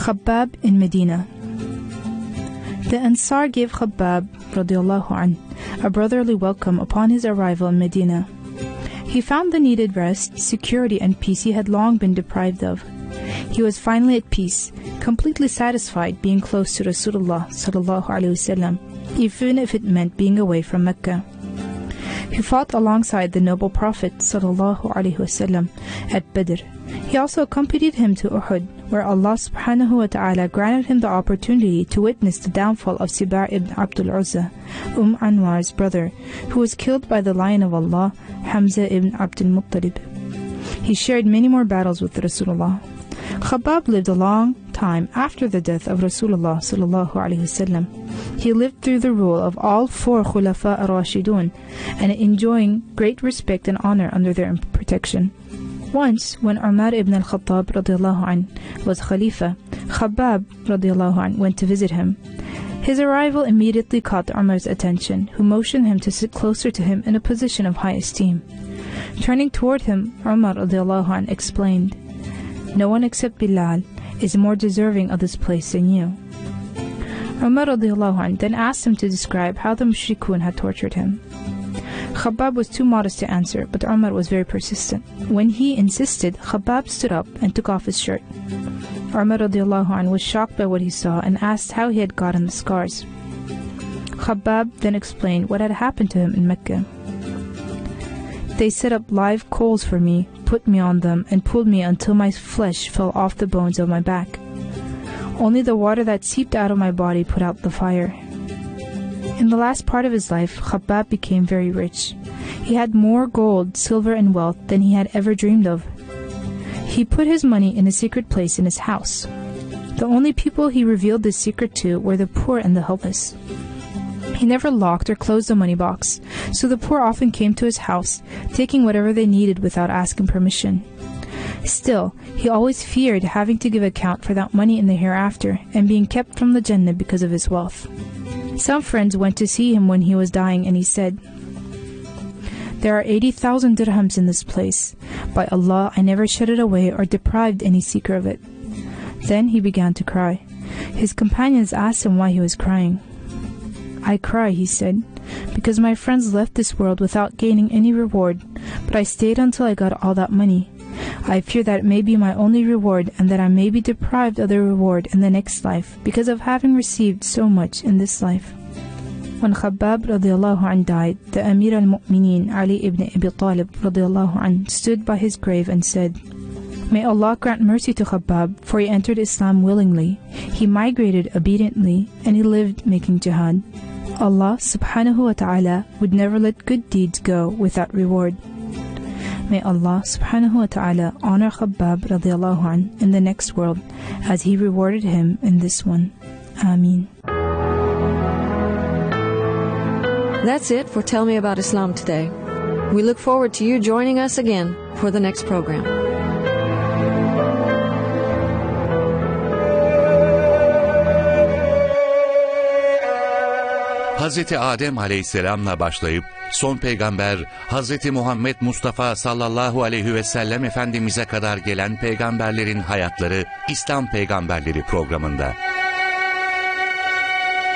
Khabbab in Medina. The Ansar gave Khabbab radiallahu anh a brotherly welcome upon his arrival in Medina. He found the needed rest, security, and peace he had long been deprived of. He was finally at peace, completely satisfied being close to Rasulullah sallallahu alaihi wasallam, even if it meant being away from Mecca. He fought alongside the noble Prophet sallallahu alaihi wasallam at Badr. He also accompanied him to Uhud, where Allah subhanahu wa ta'ala granted him the opportunity to witness the downfall of Siba' ibn Abdul Uzza, Anwar's brother, who was killed by the Lion of Allah, Hamza ibn Abdul Muttalib. He shared many more battles with Rasulullah. Khabbab lived a long time after the death of Rasulullah sallallahu alaihi wasallam. He lived through the rule of all 4 Khulafa ar-Rashidun and enjoying great respect and honor under their protection. Once, when Umar ibn al-Khattab radiallahu anh was Khalifa, Khabbab radiallahu anh went to visit him. His arrival immediately caught Umar's attention, who motioned him to sit closer to him in a position of high esteem. Turning toward him, Umar radiallahu anh explained, "No one except Bilal is more deserving of this place than you." Umar radiallahu anh then asked him to describe how the mushrikun had tortured him. Khabbab was too modest to answer, but Umar was very persistent. When he insisted, Khabbab stood up and took off his shirt. Umar radiallahu anh was shocked by what he saw and asked how he had gotten the scars. Khabbab then explained what had happened to him in Mecca. "They set up live coals for me, put me on them, and pulled me until my flesh fell off the bones of my back. Only the water that seeped out of my body put out the fire." In the last part of his life, Khabbab became very rich. He had more gold, silver, and wealth than he had ever dreamed of. He put his money in a secret place in his house. The only people he revealed this secret to were the poor and the helpless. He never locked or closed the money box, so the poor often came to his house, taking whatever they needed without asking permission. Still, he always feared having to give account for that money in the hereafter and being kept from the Jannah because of his wealth. Some friends went to see him when he was dying, and he said, "There are 80,000 dirhams in this place. By Allah, I never shut it away or deprived any seeker of it." Then he began to cry. His companions asked him why he was crying. "I cry," he said, "because my friends left this world without gaining any reward, but I stayed until I got all that money. I fear that it may be my only reward and that I may be deprived of the reward in the next life because of having received so much in this life." When Khabbab radiallahu anh died, the Amir al-Mu'mineen Ali ibn Abi Talib radiallahu anh stood by his grave and said, "May Allah grant mercy to Khabbab, for he entered Islam willingly, he migrated obediently, and he lived making jihad. Allah subhanahu wa ta'ala would never let good deeds go without reward." May Allah subhanahu wa ta'ala honor Khabbab radiallahu anh in the next world as he rewarded him in this one. Ameen. That's it for Tell Me About Islam today. We look forward to you joining us again for the next program. Hazreti Adem Aleyhisselam'la başlayıp son peygamber Hazreti Muhammed Mustafa sallallahu aleyhi ve sellem Efendimiz'e kadar gelen peygamberlerin hayatları İslam Peygamberleri programında.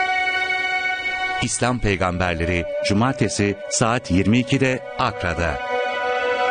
İslam Peygamberleri Cumartesi saat 22'de Akra'da.